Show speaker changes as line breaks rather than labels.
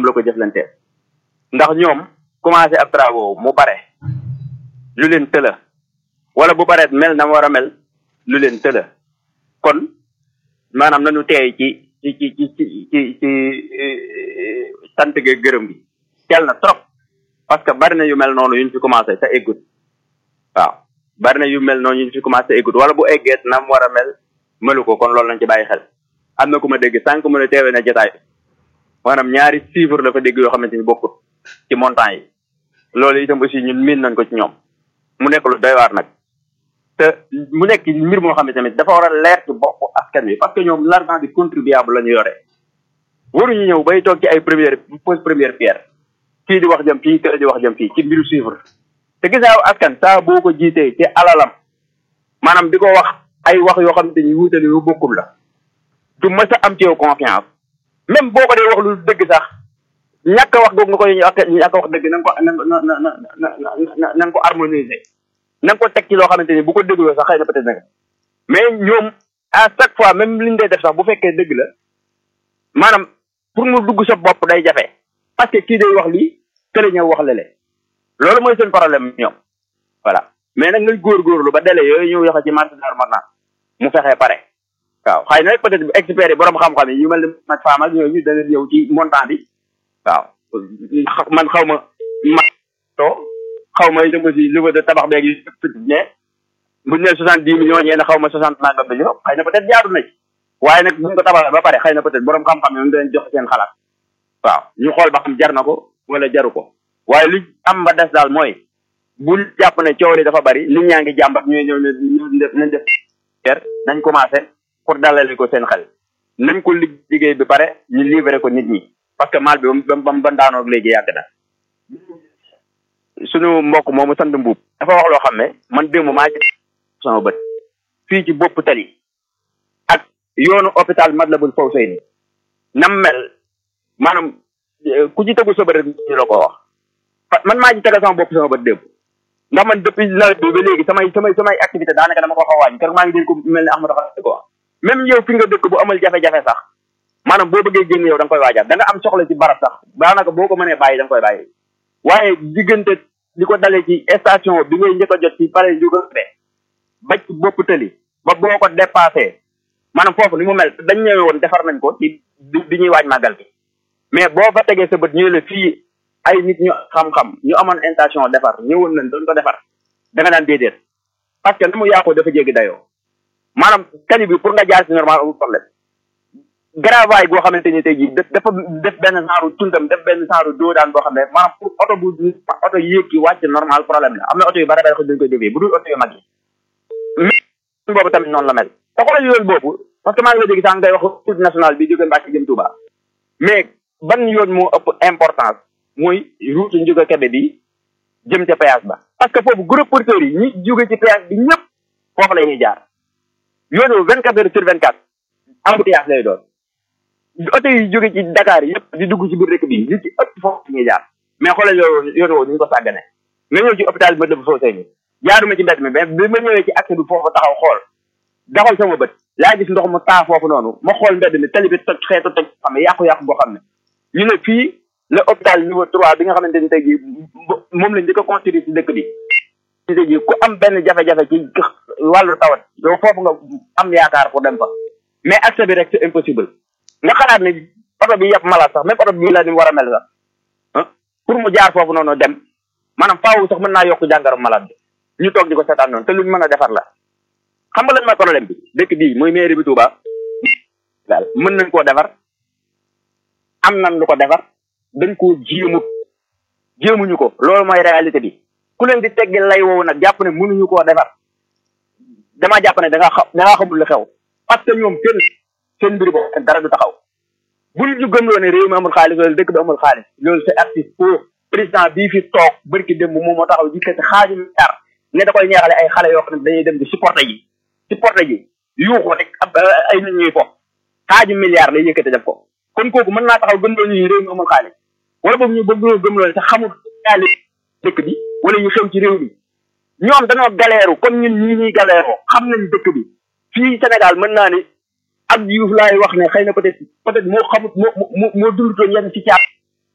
la ko jëflanteel ndax ñoom commencé ab travaux mu bare lu leen tëla wala bu bareet mel na war a mel lu leen tëla kon maanaam nañu teey ci sant ge gërëm gi teel na trop parce que bari na yu mel noonu yuñ fi commencé te eggut waaw bari na yu mel noonu yuñ fi commencé eggut wala bu eggeet na mu war a mel melu ko kon loolu lañ ci bàyyi xel am na ku ma dégg sànq mu ne teewee na jotaay maanaam ñaari chiffre la fa dégg yoo xamante ni bokkut ci montant yi loolu itam aussi ñun miin nañ ko ci ñoom mu nekk lu doy waar nag te mu nekk mbir moo xam ne tamit dafa war a leer ci bopp askan wi parce que ñoom l'argent du contribuable la ñu yore waruñu ñëw bay toog ci ay première pierre kii di wax jëm fii kii di wax jëm fii ci mbiru chiffre te gisaaw askan saa boo ko jiitee ci alalam maanaam di ko wax ay wax yoo xam ne ñu wuutale yu bokkul la du mës a am ci yow confiance même boo ko dee wax lu dëgg sax ñàkk a wax googu nga koy ñàkk a wax dëgg na nga ko harmoniser na nga ko teg ci loo xamante ni bu ko dégloo sax xëy na peut-être nag mais ñoom à chaque fois même liñ day def sax bu fekkee dëgg la maanaam pour mu dugg sa bopp day jafe parce que kii day wax lii kële ñëw wax lele loolu mooy seen problème ñoom voilà mais nag ngay góorgóorlu ba délai yooyu ñu yoxe ci marché d'or maintenant mu fexee pare waaw xëy na peut-être experts yi borom xam-xam yi yu mel ni mag faam ak ñooñu dana ñëw ci montant bi waaw man xaw ma xaw ma itam aussi niveau de tabax beeg yi ne buñ ne 70 millions ñee ne xaw ma 60 nangam millions xëy na peut-être jaadu na ci waaye nag buñ ko tabaxee ba pare xëy na peut-être borom xam-xam yi dañ jox seen xalaat waaw ñu xool ba xam jar na ko wala jaru ko waaye li am ba des daal mooy bul jàpp ne coow li dafa bari nit ñaa ngi jàmbat ñooy ñëw ne nañ def nañ commencé pour dalale ko seen xel nañ ko liggéey bi pare ñu livrer ko nit ñi parce que mal bi ba daanoo léegi yàgg na suñu mbokk moomu sant mbuub dafa wax loo xam ne man démb maa ci sama bët fii ci bopp tali ak yoonu hôpital Matlaboul Fawzayni nam mel maanaam ku ci tegu sa bët rek ñu la ko wax man maa ci tegal sama bopp sama bët démb ndax man depuis nawet bi ba léegi samay activité daanaka dama ko xaw a wàññi kër maa ngi dégg ko mel ne Ahmadou Xassida ko wax même yow fi nga dëkk bu amal jafe-jafe sax maanaam boo bëggee génn yow da nga koy waajaat da nga am soxla ci barab sax daanaka boo ko mënee bàyyi da nga koy bàyyi waaye diggante li ko dalee ci station bi ngay njëkk a jot ci pare yu ko ba ci bopp tëli ba boo ko dépassé maanaam foofu ni mu mel dañ ñëwee woon defar nañ ko ci bi ñuy waaj màggal bi mais boo fa tegee sa bët ñu la fii ay nit ñu xam-xam ñu amoon intention defar ñëwoon nañ doon ko defar da nga daan déedéet parce que ni mu yàqoo dafa jéggi dayoo maanaam tali bi pour nga jaar ci normal amul problème gravaay boo xamante ni tey jii dafa def benn genre tundam def benn genre doo daan boo xam ne maanaam pour oto yéeg ki wàcc normal problème la am na oto yu bari bari dañ koy dévier bu dul oto yu mag yi mais boobu tamit noonu la mel te xoolal yoon boobu parce que maa ngi la dégg sax ngay wax route nationale bi jóge Mbàkke jëm Touba mais ban yoon moo ëpp importance mooy route Ndiouga Kébé bi jëm ca péage ba parce que foofu gros porteurs yi ñi jóge ci péage bi ñëpp foofu la ñuy jaar yoonu 24 heures sur 24 embouteillage lay doon oto yi jóge ci Dakar yëpp di dugg ci biir dëkk bi li ci ëpp foofu ñuy jaar mais xoolal yoon woowu ñu ko sàggane nga ñëw ci hôpital Matlaboul Fawzayni jaaruma ci mbedd mi mais bi ma ñëwee ci accès bi foofu taxaw xool daxal sama bët laa gis ndox mu taa foofu noonu ma xool mbedd mi tali bi toj xeetu toj xam ne yàqu-yàqu boo xam ne ñu ne fii le hôpital niveau 3 bi nga xamante ni tey jii moom lañ di ko construire ci dëkk bi tey jii ku am benn jafe-jafe ci wàllu tawat yow foofu nga am yaakaar pour dem fa mais accès bi rek c'est impossible nga xalaat ne oto bi yàpp malade sax même oto bi la ni war a mel sax pour mu jaar foofu noonu dem maanaam faaw sax mën naa yokk jàngaram malade bi ñu toog di ko seetaan noonu te luñ mën a defar la xam nga lan mooy problème bi dëkk bii muy mairie bi Touba daal mën nañ koo defar am nañ lu ko defar dañ koo jéemuñu ko loolu mooy réalité bi ku leen di teggi lay woowu nag jàpp ne mënuñu koo defar damaa jàpp ne da ngaa xamul lu xew parce que ñoom seen mbir boobu dara du taxaw buñ ñu gëmloo ne réew mi amul xaalis loolu dëkk bi amul xaalis loolu c'est actif pour président bii fi toog bërki démb moom moo taxaw jikkati xaaju milliard ne da koy ñeexale ay xale yoo xam ne dañuy dem di supporter ji yuuxu rek ay nit ñuy fo xaaju milliard lay yëkkati def ko kon kooku mën naa taxaw gëmloo ñu réew mi amul xaalis wala boobu ñu bëgg gëmloo ne sax xamul xaalis dëkk bi wala ñu xew ci réew mi ñoom dañoo galeeru comme ñun ñii ñuy galeeroo xam nañ dëkk bi fii Sénégal mën naa ni ab Diouf laay wax ne xëy na peut-être moo xamut moo dundutoon yenn ci caab